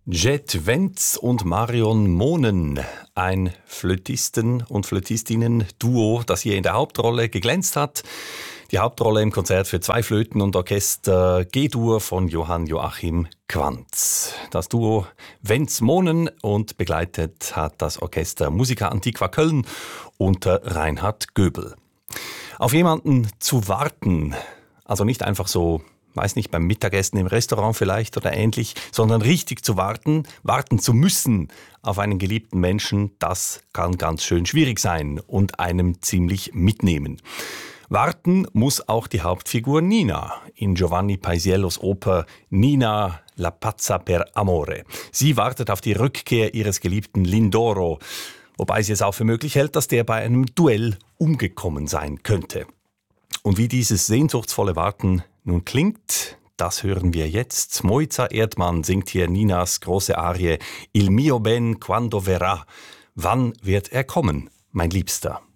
Jet Wentz und Marion Monen, ein Flötisten- und Flötistinnen-Duo, das hier in der Hauptrolle geglänzt hat. Die Hauptrolle im Konzert für 2 Flöten und Orchester G-Dur von Johann Joachim Quanz. Das Duo Wentz-Monen und begleitet hat das Orchester Musica Antiqua Köln unter Reinhard Göbel. Auf jemanden zu warten, also nicht einfach so, weiß nicht, beim Mittagessen im Restaurant vielleicht oder ähnlich, sondern richtig zu warten zu müssen auf einen geliebten Menschen, das kann ganz schön schwierig sein und einem ziemlich mitnehmen. Warten muss auch die Hauptfigur Nina in Giovanni Paisiellos Oper Nina la pazza per amore. Sie wartet auf die Rückkehr ihres geliebten Lindoro, wobei sie es auch für möglich hält, dass der bei einem Duell umgekommen sein könnte. Und wie dieses sehnsuchtsvolle Warten nun klingt, das hören wir jetzt. Moiza Erdmann singt hier Ninas große Arie Il mio ben quando verrà. Wann wird er kommen, mein Liebster?